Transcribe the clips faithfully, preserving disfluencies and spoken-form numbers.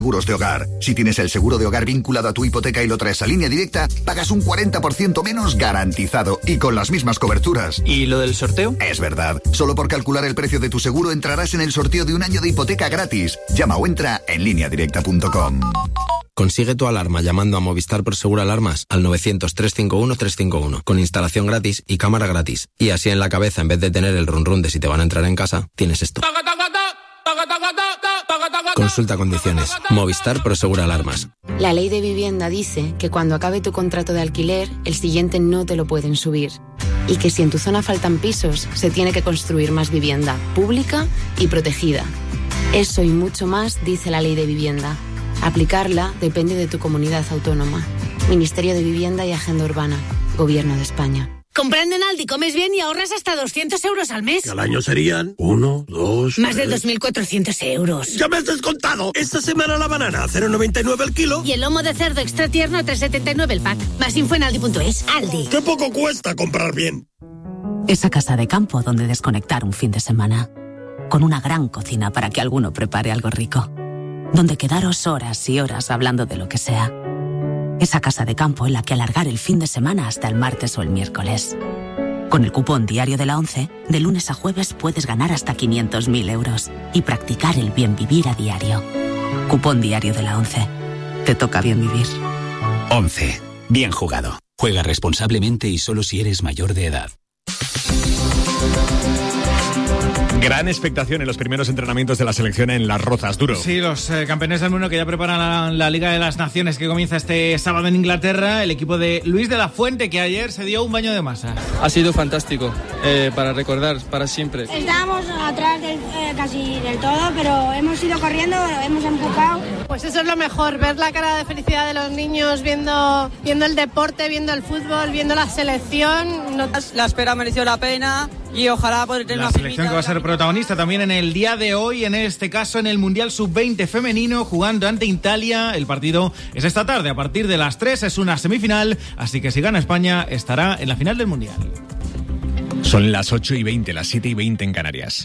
Seguros de hogar. Si tienes el seguro de hogar vinculado a tu hipoteca y lo traes a Línea Directa, pagas un cuarenta por ciento menos garantizado y con las mismas coberturas. ¿Y lo del sorteo? Es verdad. Solo por calcular el precio de tu seguro entrarás en el sorteo de un año de hipoteca gratis. Llama o entra en línea directa punto com. Consigue tu alarma llamando a Movistar Prosegur Alarmas al novecientos, trescientos cincuenta y uno, trescientos cincuenta y uno con instalación gratis y cámara gratis. Y así en la cabeza, en vez de tener el run run de si te van a entrar en casa, tienes esto. Consulta condiciones. Movistar Prosegur Alarmas. La ley de vivienda dice que cuando acabe tu contrato de alquiler, el siguiente no te lo pueden subir. Y que si en tu zona faltan pisos, se tiene que construir más vivienda pública y protegida. Eso y mucho más dice la ley de vivienda. Aplicarla depende de tu comunidad autónoma. Ministerio de Vivienda y Agenda Urbana. Gobierno de España. Comprando en Aldi comes bien y ahorras hasta doscientos euros al mes. Al año serían uno, dos... Más tres... de dos mil cuatrocientos euros. ¡Ya me has descontado! Esta semana la banana a cero coma noventa y nueve el kilo. Y el lomo de cerdo extra tierno a tres coma setenta y nueve el pack. Más info en aldi punto es. Aldi. ¡Qué poco cuesta comprar bien! Esa casa de campo donde desconectar un fin de semana. Con una gran cocina para que alguno prepare algo rico. Donde quedaros horas y horas hablando de lo que sea. Esa casa de campo en la que alargar el fin de semana hasta el martes o el miércoles. Con el cupón diario de la ONCE, de lunes a jueves puedes ganar hasta quinientos mil euros y practicar el bien vivir a diario. Cupón diario de la ONCE. Te toca bien vivir. ONCE. Bien jugado. Juega responsablemente y solo si eres mayor de edad. Gran expectación en los primeros entrenamientos de la selección en Las Rozas, Duro. Sí, los eh, campeones del mundo que ya preparan la, la Liga de las Naciones que comienza este sábado en Inglaterra. El equipo de Luis de la Fuente, que ayer se dio un baño de masa. Ha sido fantástico, eh, para recordar, para siempre. Estábamos atrás del, eh, casi del todo, pero hemos ido corriendo, hemos empujado. Pues eso es lo mejor, ver la cara de felicidad de los niños viendo, viendo el deporte, viendo el fútbol, viendo la selección. No... La espera mereció la pena. Y ojalá poder tener la una selección que va a ser protagonista también en el día de hoy, en este caso en el Mundial sub veinte femenino, jugando ante Italia. El partido es esta tarde, a partir de las tres, es una semifinal, así que si gana España estará en la final del Mundial. Son las ocho y veinte, las siete y veinte en Canarias.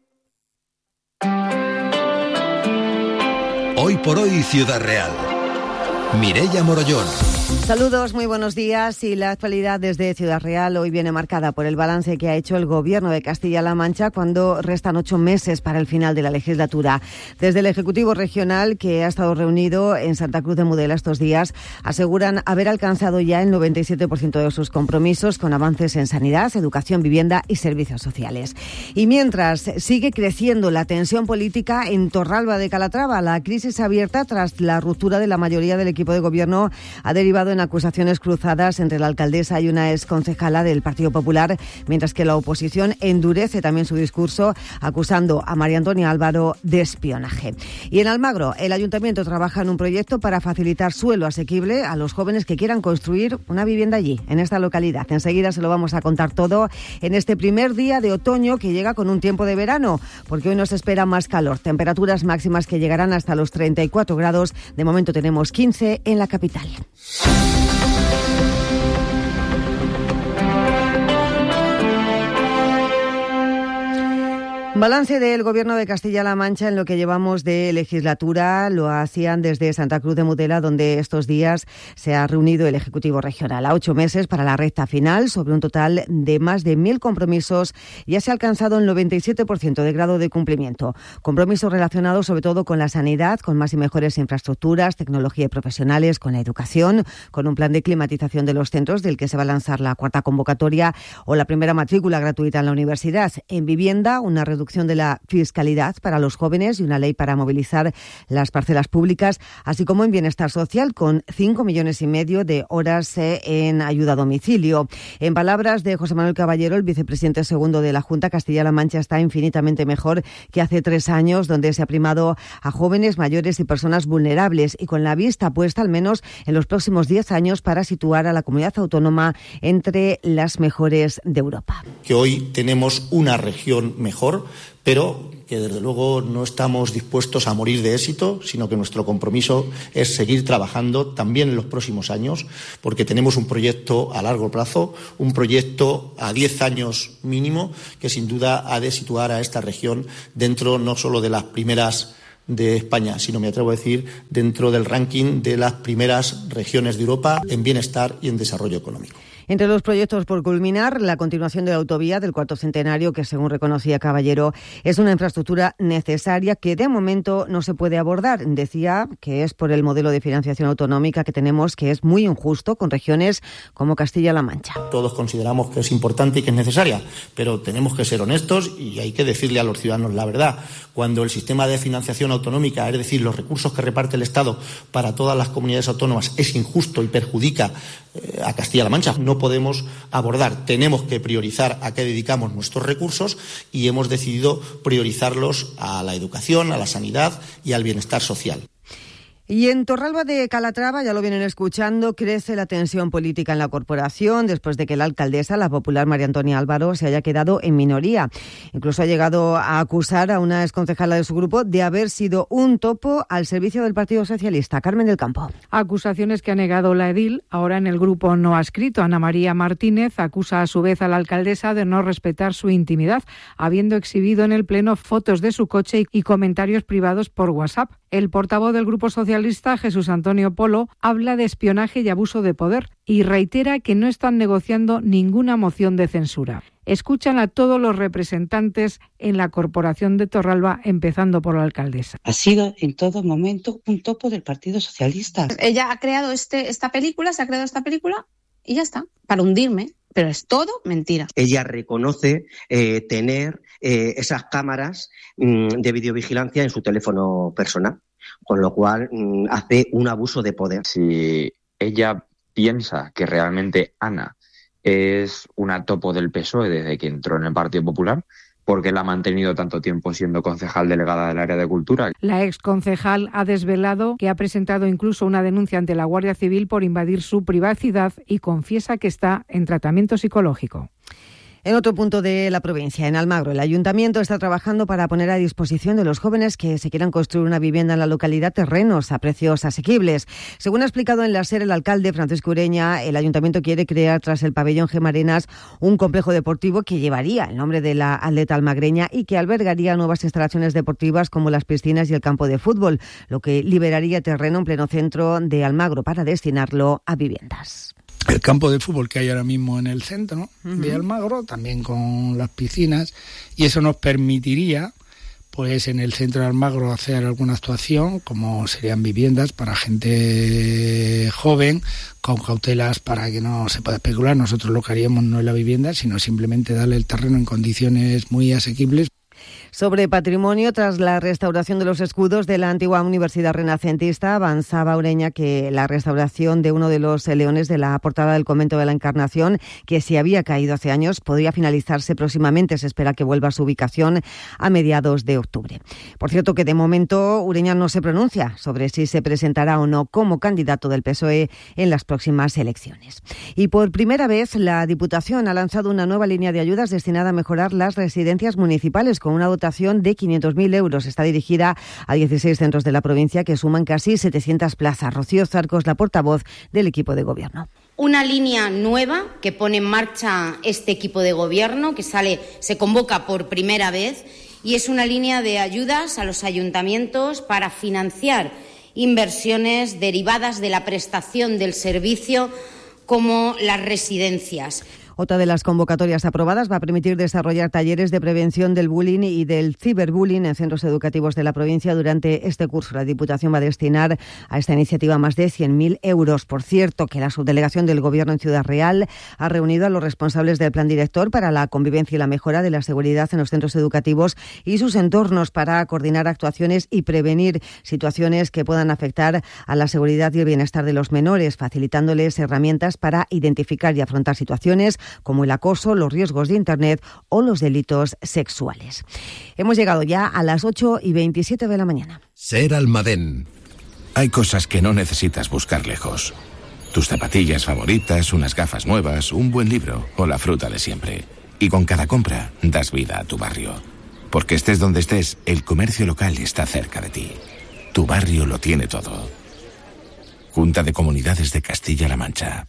Hoy por hoy, Ciudad Real. Mireia Morollón. Saludos, muy buenos días. Y la actualidad desde Ciudad Real hoy viene marcada por el balance que ha hecho el Gobierno de Castilla-La Mancha cuando restan ocho meses para el final de la legislatura. Desde el Ejecutivo Regional, que ha estado reunido en Santa Cruz de Mudela estos días, aseguran haber alcanzado ya el noventa y siete por ciento de sus compromisos con avances en sanidad, educación, vivienda y servicios sociales. Y mientras sigue creciendo la tensión política en Torralba de Calatrava, la crisis abierta tras la ruptura de la mayoría del equipo de gobierno ha derivado en acusaciones cruzadas entre la alcaldesa y una exconcejala del Partido Popular, mientras que la oposición endurece también su discurso acusando a María Antonia Álvaro de espionaje. Y en Almagro, el ayuntamiento trabaja en un proyecto para facilitar suelo asequible a los jóvenes que quieran construir una vivienda allí, en esta localidad. Enseguida se lo vamos a contar todo en este primer día de otoño que llega con un tiempo de verano, porque hoy nos espera más calor. Temperaturas máximas que llegarán hasta los treinta y cuatro grados. De momento tenemos quince en la capital. Balance del Gobierno de Castilla-La Mancha en lo que llevamos de legislatura. Lo hacían desde Santa Cruz de Mudela, donde estos días se ha reunido el Ejecutivo Regional. A ocho meses para la recta final, sobre un total de más de mil compromisos, ya se ha alcanzado el noventa y siete por ciento de grado de cumplimiento. Compromisos relacionados sobre todo con la sanidad, con más y mejores infraestructuras, tecnología y profesionales, con la educación, con un plan de climatización de los centros del que se va a lanzar la cuarta convocatoria, o la primera matrícula gratuita en la universidad. En vivienda, una reducción de la fiscalidad para los jóvenes y una ley para movilizar las parcelas públicas, así como en bienestar social, con cinco millones y medio de horas eh, en ayuda a domicilio. En palabras de José Manuel Caballero, el vicepresidente segundo de la Junta, Castilla-La Mancha está infinitamente mejor que hace tres años, donde se ha primado a jóvenes, mayores y personas vulnerables, y con la vista puesta al menos en los próximos diez años para situar a la comunidad autónoma entre las mejores de Europa. Que hoy tenemos una región mejor, pero que desde luego no estamos dispuestos a morir de éxito, sino que nuestro compromiso es seguir trabajando también en los próximos años, porque tenemos un proyecto a largo plazo, un proyecto a diez años mínimo, que sin duda ha de situar a esta región dentro no solo de las primeras de España, sino me atrevo a decir dentro del ranking de las primeras regiones de Europa en bienestar y en desarrollo económico. Entre los proyectos por culminar, la continuación de la autovía del cuarto centenario, que según reconocía Caballero, es una infraestructura necesaria que de momento no se puede abordar. Decía que es por el modelo de financiación autonómica que tenemos, que es muy injusto con regiones como Castilla-La Mancha. Todos consideramos que es importante y que es necesaria, pero tenemos que ser honestos y hay que decirle a los ciudadanos la verdad. Cuando el sistema de financiación autonómica, es decir, los recursos que reparte el Estado para todas las comunidades autónomas, es injusto y perjudica eh, a Castilla-La Mancha, no podemos abordar. Tenemos que priorizar a qué dedicamos nuestros recursos y hemos decidido priorizarlos a la educación, a la sanidad y al bienestar social. Y en Torralba de Calatrava, ya lo vienen escuchando, crece la tensión política en la corporación después de que la alcaldesa, la popular María Antonia Álvaro, se haya quedado en minoría. Incluso ha llegado a acusar a una exconcejala de su grupo de haber sido un topo al servicio del Partido Socialista. Carmen del Campo. Acusaciones que ha negado la edil. Ahora en el grupo no adscrito, Ana María Martínez acusa a su vez a la alcaldesa de no respetar su intimidad, habiendo exhibido en el pleno fotos de su coche y comentarios privados por WhatsApp. El portavoz del Grupo Socialista, Jesús Antonio Polo, habla de espionaje y abuso de poder y reitera que no están negociando ninguna moción de censura. Escuchan a todos los representantes en la Corporación de Torralba, empezando por la alcaldesa. Ha sido en todo momento un topo del Partido Socialista. Ella ha creado este, esta película, se ha creado esta película y ya está, para hundirme. Pero es todo mentira. Ella reconoce eh, tener eh, esas cámaras mm, de videovigilancia en su teléfono personal, con lo cual mm, hace un abuso de poder. Si ella piensa que realmente Ana es una topo del P S O E desde que entró en el Partido Popular, porque la ha mantenido tanto tiempo siendo concejal delegada del área de cultura. La exconcejal ha desvelado que ha presentado incluso una denuncia ante la Guardia Civil por invadir su privacidad y confiesa que está en tratamiento psicológico. En otro punto de la provincia, en Almagro, el ayuntamiento está trabajando para poner a disposición de los jóvenes que se quieran construir una vivienda en la localidad terrenos a precios asequibles. Según ha explicado en la SER el alcalde Francisco Ureña, el ayuntamiento quiere crear tras el pabellón Gemarenas un complejo deportivo que llevaría el nombre de la atleta almagreña y que albergaría nuevas instalaciones deportivas como las piscinas y el campo de fútbol, lo que liberaría terreno en pleno centro de Almagro para destinarlo a viviendas. El campo de fútbol que hay ahora mismo en el centro, ¿no? Uh-huh. de Almagro, también con las piscinas, y eso nos permitiría, pues en el centro de Almagro, hacer alguna actuación, como serían viviendas para gente joven, con cautelas para que no se pueda especular. Nosotros lo que haríamos no es la vivienda, sino simplemente darle el terreno en condiciones muy asequibles. Sobre patrimonio, tras la restauración de los escudos de la antigua Universidad Renacentista, avanzaba Ureña que la restauración de uno de los leones de la portada del Convento de la Encarnación, que se había caído hace años, podría finalizarse próximamente. Se espera que vuelva a su ubicación a mediados de octubre. Por cierto, que de momento Ureña no se pronuncia sobre si se presentará o no como candidato del P S O E en las próximas elecciones. Y por primera vez, la Diputación ha lanzado una nueva línea de ayudas destinada a mejorar las residencias municipales con una dotación de quinientos mil euros. Está dirigida a dieciséis centros de la provincia que suman casi setecientas plazas. Rocío Zarcos, la portavoz del equipo de gobierno. Una línea nueva que pone en marcha este equipo de gobierno, que sale, se convoca por primera vez, y es una línea de ayudas a los ayuntamientos para financiar inversiones derivadas de la prestación del servicio, como las residencias. Otra de las convocatorias aprobadas va a permitir desarrollar talleres de prevención del bullying y del ciberbullying en centros educativos de la provincia durante este curso. La Diputación va a destinar a esta iniciativa más de cien mil euros. Por cierto, que la subdelegación del Gobierno en Ciudad Real ha reunido a los responsables del Plan Director para la convivencia y la mejora de la seguridad en los centros educativos y sus entornos para coordinar actuaciones y prevenir situaciones que puedan afectar a la seguridad y el bienestar de los menores, facilitándoles herramientas para identificar y afrontar situaciones como el acoso, los riesgos de Internet o los delitos sexuales. Hemos llegado ya a las ocho y veintisiete de la mañana. Ser Almadén. Hay cosas que no necesitas buscar lejos. Tus zapatillas favoritas, unas gafas nuevas, un buen libro o la fruta de siempre. Y con cada compra das vida a tu barrio. Porque estés donde estés, el comercio local está cerca de ti. Tu barrio lo tiene todo. Junta de Comunidades de Castilla-La Mancha.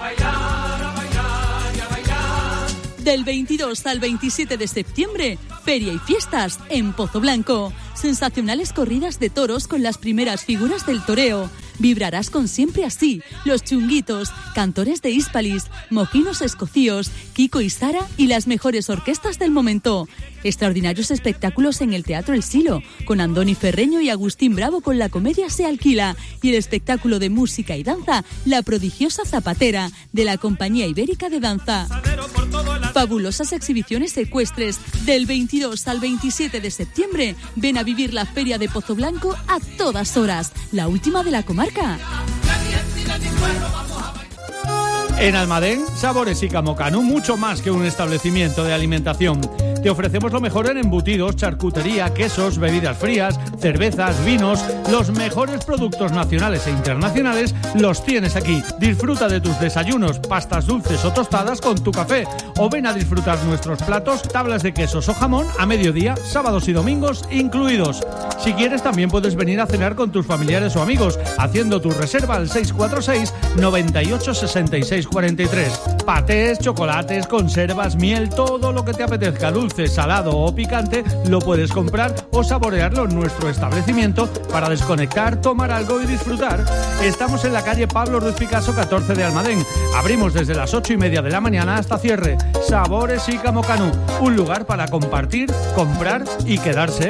Del veintidós al veintisiete de septiembre, feria y fiestas en Pozo Blanco. sensacionales corridas de toros con las primeras figuras del toreo. Vibrarás con Siempre Así, Los Chunguitos, Cantores de Hispalis, Mojinos Escocíos, Kiko y Sara y las mejores orquestas del momento. Extraordinarios espectáculos en el Teatro El Silo, con Andoni Ferreño y Agustín Bravo con la comedia Se Alquila, y el espectáculo de música y danza La Prodigiosa Zapatera, de la Compañía Ibérica de Danza. Fabulosas exhibiciones ecuestres. Del veintidós al veintisiete de septiembre, ven a vivir la Feria de Pozo Blanco a todas horas, la última de la comarca. En Almadén, Sabores y Camocanu, mucho más que un establecimiento de alimentación. Te ofrecemos lo mejor en embutidos, charcutería, quesos, bebidas frías, cervezas, vinos. Los mejores productos nacionales e internacionales los tienes aquí. Disfruta de tus desayunos, pastas dulces o tostadas con tu café. O ven a disfrutar nuestros platos, tablas de quesos o jamón a mediodía, sábados y domingos incluidos. Si quieres, también puedes venir a cenar con tus familiares o amigos, haciendo tu reserva al seis cuatro seis, noventa y ocho, sesenta y seis, cuarenta y tres. Patés, chocolates, conservas, miel, todo lo que te apetezca, dulce, salado o picante, lo puedes comprar o saborearlo en nuestro establecimiento para desconectar, tomar algo y disfrutar. Estamos en la calle Pablo Ruiz Picasso catorce de Almadén. Abrimos desde las ocho y media de la mañana hasta cierre. Sabores y Camocanu, un lugar para compartir, comprar y quedarse.